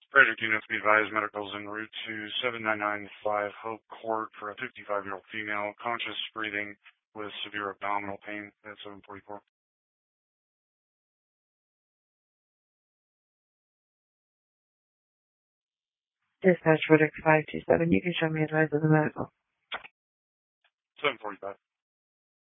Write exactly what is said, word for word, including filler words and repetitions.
Frederick unit to be advised medicals en route to seven nine nine five Hope Court for a fifty-five-year-old female, conscious breathing with severe abdominal pain at seven forty-four. Dispatch Frederick five two seven, you can show me advice of the medical. seven forty-five.